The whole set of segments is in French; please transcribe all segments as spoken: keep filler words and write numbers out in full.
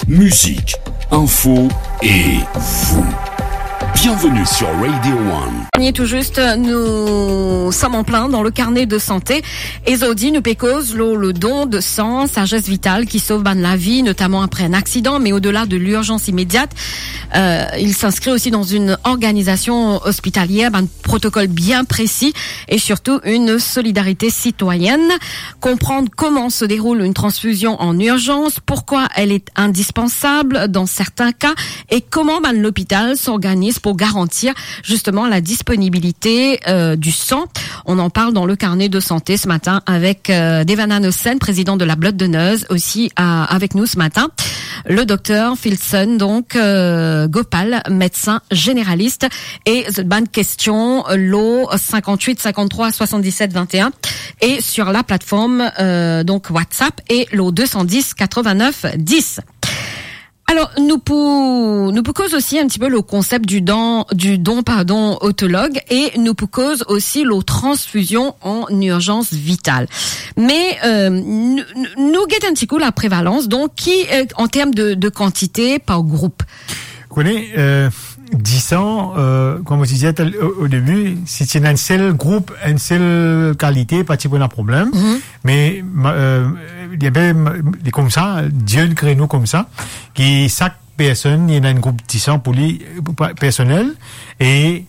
musique, info et vous. Bienvenue sur Radio One. Et tout juste, nous sommes en plein dans le carnet de santé. Et Zodi nous pécose le, le don de sang, sagesse vitale qui sauve ben, la vie, notamment après un accident, mais au-delà de l'urgence immédiate. Euh, il s'inscrit aussi dans une organisation hospitalière, un protocole bien précis et surtout une solidarité citoyenne. Comprendre comment se déroule une transfusion en urgence, pourquoi elle est indispensable dans certains cas et comment ben, l'hôpital s'organise pour garantir justement la disponibilité euh, du sang. On en parle dans le carnet de santé ce matin avec euh, Devana Nossen, président de la Blood Donneuse, aussi à, avec nous ce matin. Le docteur Filson, donc euh, Gopal, médecin généraliste, et cette bonne question, l'O cinquante-huit cinquante-trois soixante-dix-sept vingt et un, et sur la plateforme euh, donc WhatsApp et l'O deux cent dix quatre-vingt-neuf dix. Alors, nous pour, nous pour cause aussi un petit peu le concept du don, du don, pardon, autologue, et nous pour cause aussi la transfusion en urgence vitale. Mais, euh, nous, nous guette un petit coup la prévalence, donc, qui, euh, en termes de, de quantité par groupe. Vous connaissez, euh, dix ans, euh, comme je disais au, au début, si c'est un seul groupe, une seule qualité, pas de problème. Mm-hmm. Mais, euh, il y avait des comme ça, Dieu crée nous comme ça, qui chaque personne, il y a un groupe dix ans pour lui, personnel, et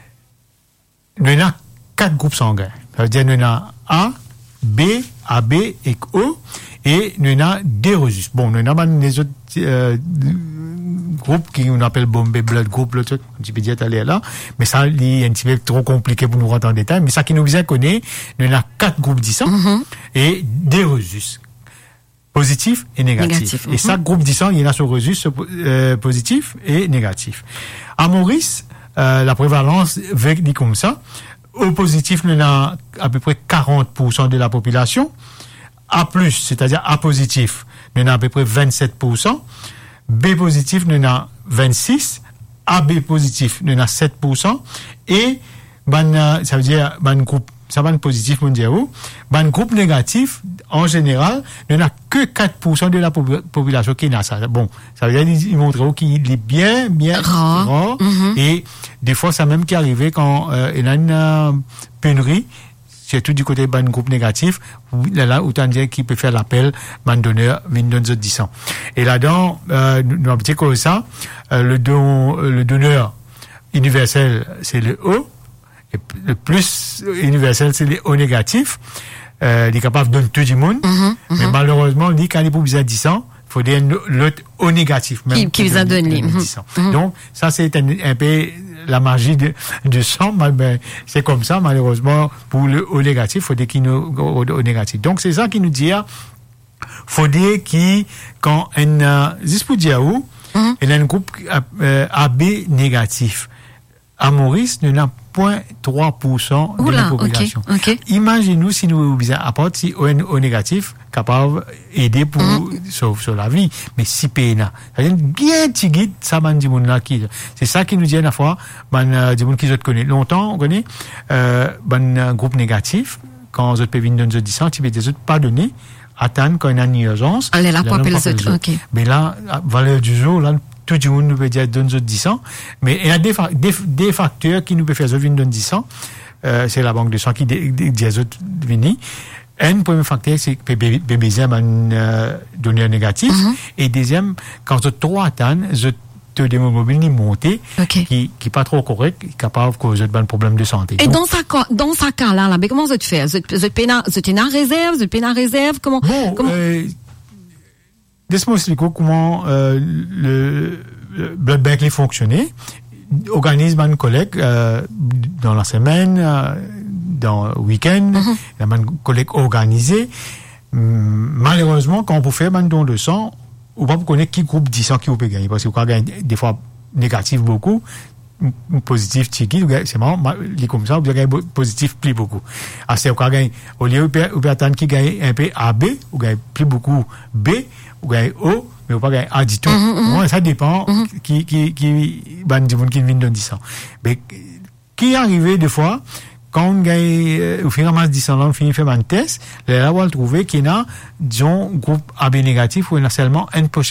nous avons quatre groupes sanguins. Ça veut dire nous avons A, B, A B et O, et nous avons deux registres. Bon, nous avons les autres, euh, groupe qui on appelle Bombay Blood Group, le truc, un petit peu dit aller là, mais ça, il est un petit peu trop compliqué pour nous rentrer en détail, mais ça qui nous vient connaître, nous avons quatre groupes dix ans, mm-hmm. et des registres. Positif et négatif. négatif et mm-hmm. chaque groupe dix ans, il y en a sur registre euh, positif et négatif. À Maurice, euh, la prévalence dit comme ça. Au positif, nous avons à peu près quarante pour cent de la population. A plus, c'est-à-dire A positif, nous avons à peu près vingt-sept pour cent. B positif, nous avons vingt-six. A B positif, nous avons sept pour cent. Et, ben, ça veut dire, ben, groupe, ça va être positif, mon dieu. Ben, groupe négatif, en général, il n'y a que quatre pour cent de la population qui n'a ça. Bon, ça veut dire qu'il montre qu'il est bien, bien rare. rare mm-hmm. Et des fois, ça même qui arrivé quand euh, il y a une euh, pénurie, surtout du côté ban groupe négatif, là, là, autant dire qu'il peut faire l'appel, ban donneur, min donne dix ans. Et là-dedans, euh, nous avons dit comme ça, euh, le don, le donneur universel, c'est le O. Et le plus universel, c'est les O négatifs. Euh, il est capable de donner tout le monde. Mm-hmm, mais mm-hmm. malheureusement, il dit quand il est pour besoin de dix ans, il faut dire l'autre O négatif. Même qui, qui vous a donné. dix ans. Mm-hmm. Donc, ça, c'est un, un peu la magie de, du sang. Ben, c'est comme ça, malheureusement, pour le O négatif, il faut dire qu'il nous, O, O négatif. Donc, c'est ça qui nous dit, il faut dire qu'il, quand un, euh, juste pour dire où, mm-hmm. il y a un groupe, euh, A B négatif. À Maurice, nous n'avons zéro virgule trois pour cent de la population. Okay, okay. Imaginez-nous si nous apportons si O, o négatif, capable d'aider pour mm-hmm. sauver sur la vie. Mais si P N A, ça vient bien tigide, ça m'a dit mon là qui, c'est ça qui nous dit à la fois, ben, du monde qui je connais longtemps, on connaît, euh, ben, groupe négatif, quand je peux venir dans dix ans, tu peux des autres pas donner, attendre quand il y a une urgence. Allez, là, pour appeler les autres, ok. Mais là, valeur du jour, là, tout le monde nous peut dire donne dix ans, mais il y a des, fa- des, des facteurs qui nous peuvent faire donner dix ans. Euh, c'est la banque de sang qui dit des autres venir. Un premier facteur, c'est que bébé a un euh, donneur négatif. Mm-hmm. Et deuxième, quand tu trois attendent, je te d'hémoglobine montée, okay. qui qui pas trop correct, capable de causer de problèmes de santé. Et donc, dans sa dans sa cas là, là, mais comment vous te faire? Vous êtes pénal, vous êtes en réserve, vous êtes pénal réserve, comment? Bon, comment euh, laisse-moi expliquer comment euh, le, le blood bank fonctionnait. Organise un collègue euh, dans la semaine, euh, dans le week-end, mm-hmm. il y a un collègue organisé. Malheureusement, quand on peut faire un don de sang, on ne peut pas connaître qui groupe dix ans qui peut gagner. Parce qu'on peut gagner des fois négatif beaucoup, positif tiki, c'est marrant, il est comme ça, on peut gagner positif plus beaucoup. Alors, c'est on peut gagner, au lieu de attendre qui gagne un peu A B, on gagne plus beaucoup B, ou gagne O, mais on pas gagner A du tout. Mm-hmm. Bon, ça dépend mm-hmm. qui, qui, qui, ben, du monde qui vient dans dix ans. Mais, qui est arrivé des fois, quand on gagne, euh, au fur et à mesure dix ans, on finit faire un test, là, on va le trouver qu'il y a, disons, groupe A B négatif, où il y a seulement une